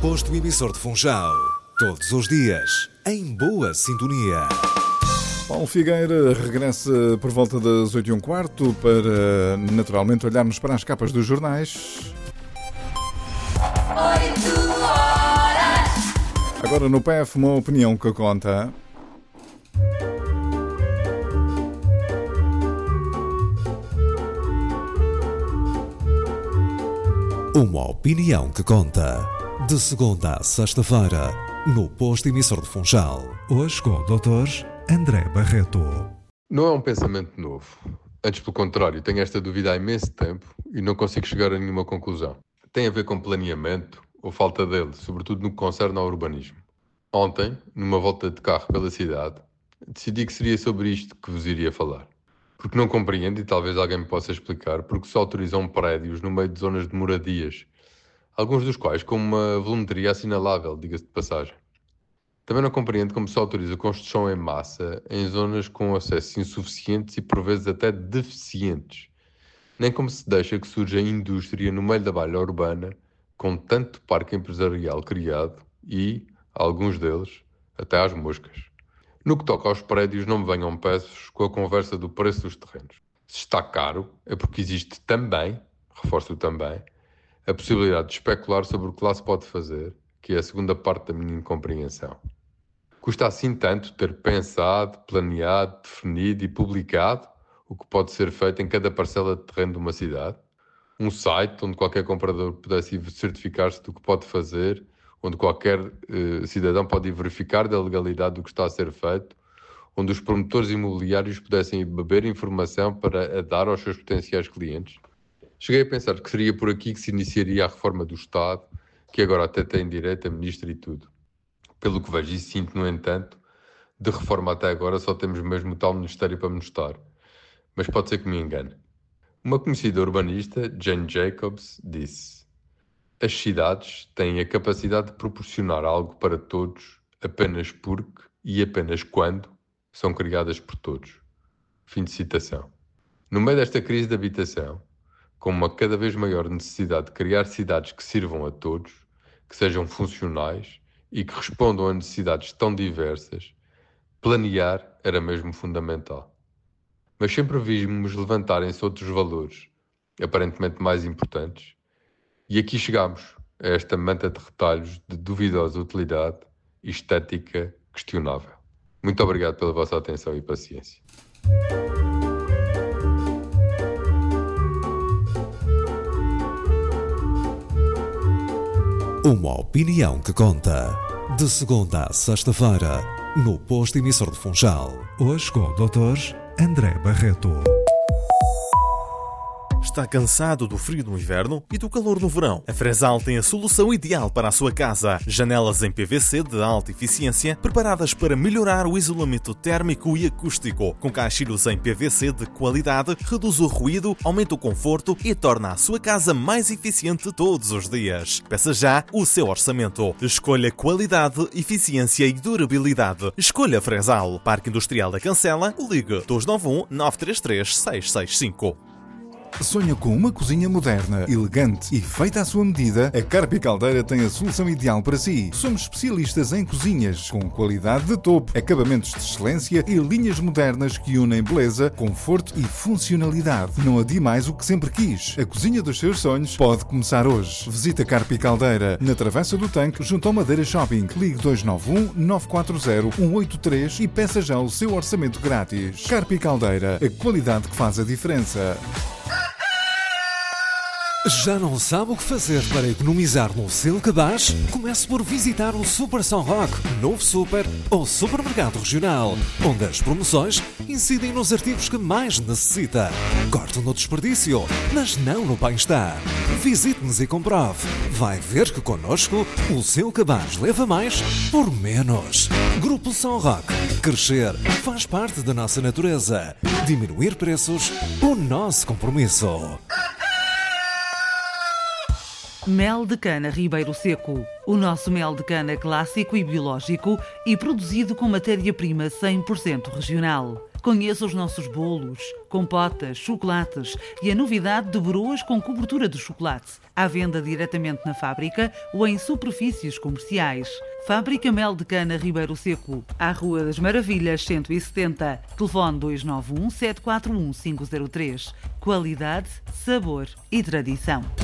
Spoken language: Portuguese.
Posto emissor de Funchal. Todos os dias, em boa sintonia. Paulo Figueira regressa por volta das 8h15 para, naturalmente, olharmos para as capas dos jornais. 8 horas. Agora no PEF, uma opinião que conta. Uma opinião que conta. De segunda a sexta-feira, no Posto emissor de Funchal. Hoje com o Dr. André Barreto. Não é um pensamento novo. Antes, pelo contrário, tenho esta dúvida há imenso tempo e não consigo chegar a nenhuma conclusão. Tem a ver com planeamento ou falta dele, sobretudo no que concerne ao urbanismo. Ontem, numa volta de carro pela cidade, decidi que seria sobre isto que vos iria falar. Porque não compreendo, e talvez alguém me possa explicar, porque se autorizam prédios no meio de zonas de moradias, alguns dos quais com uma volumetria assinalável, diga-se de passagem. Também não compreendo como se autoriza construção em massa em zonas com acessos insuficientes e por vezes até deficientes. Nem como se deixa que surja indústria no meio da malha urbana com tanto parque empresarial criado e, alguns deles, até às moscas. No que toca aos prédios, não me venham peços com a conversa do preço dos terrenos. Se está caro, é porque existe também, reforço também, a possibilidade de especular sobre o que lá se pode fazer, que é a segunda parte da minha incompreensão. Custa assim tanto ter pensado, planeado, definido e publicado o que pode ser feito em cada parcela de terreno de uma cidade? Um site onde qualquer comprador pudesse certificar-se do que pode fazer, onde qualquer cidadão pode ir verificar da legalidade do que está a ser feito, onde os promotores imobiliários pudessem beber informação para a dar aos seus potenciais clientes. Cheguei a pensar que seria por aqui que se iniciaria a reforma do Estado, que agora até tem direito a ministro e tudo. Pelo que vejo e sinto, no entanto, de reforma até agora só temos mesmo o tal Ministério para mostrar. Mas pode ser que me engane. Uma conhecida urbanista, Jane Jacobs, disse: as cidades têm a capacidade de proporcionar algo para todos apenas porque e apenas quando são criadas por todos. Fim de citação. No meio desta crise de habitação, com uma cada vez maior necessidade de criar cidades que sirvam a todos, que sejam funcionais e que respondam a necessidades tão diversas, planear era mesmo fundamental. Mas sempre vimos levantarem-se outros valores, aparentemente mais importantes, e aqui chegamos a esta manta de retalhos de duvidosa utilidade e estética questionável. Muito obrigado pela vossa atenção e paciência. Uma opinião que conta. De segunda a sexta-feira, no Posto emissor de Funchal. Hoje com o Dr. André Barreto. Está cansado do frio no inverno e do calor no verão? A Fresal tem a solução ideal para a sua casa. Janelas em PVC de alta eficiência, preparadas para melhorar o isolamento térmico e acústico. Com caixilhos em PVC de qualidade, reduz o ruído, aumenta o conforto e torna a sua casa mais eficiente todos os dias. Peça já o seu orçamento. Escolha qualidade, eficiência e durabilidade. Escolha Fresal. Parque Industrial da Cancela. Ligue 291 933 665. Sonha com uma cozinha moderna, elegante e feita à sua medida? A Carpi Caldeira tem a solução ideal para si. Somos especialistas em cozinhas com qualidade de topo, acabamentos de excelência e linhas modernas que unem beleza, conforto e funcionalidade. Não adie mais o que sempre quis. A cozinha dos seus sonhos pode começar hoje. Visita a Carpi Caldeira na Travessa do Tanque, junto ao Madeira Shopping. Ligue 291 940 183 e peça já o seu orçamento grátis. Carpi Caldeira, a qualidade que faz a diferença. Já não sabe o que fazer para economizar no seu cabaz? Comece por visitar o Super São Roque, novo super ou supermercado regional, onde as promoções incidem nos artigos que mais necessita. Corte no desperdício, mas não no bem-estar. Visite-nos e comprove. Vai ver que connosco o seu cabaz leva mais por menos. Grupo São Roque. Crescer faz parte da nossa natureza. Diminuir preços, o nosso compromisso. Mel de cana Ribeiro Seco. O nosso mel de cana clássico e biológico e produzido com matéria-prima 100% regional. Conheça os nossos bolos, compotas, chocolates e a novidade de broas com cobertura de chocolate. À venda diretamente na fábrica ou em superfícies comerciais. Fábrica Mel de Cana Ribeiro Seco, à Rua das Maravilhas 170, telefone 291 741 503. Qualidade, sabor e tradição.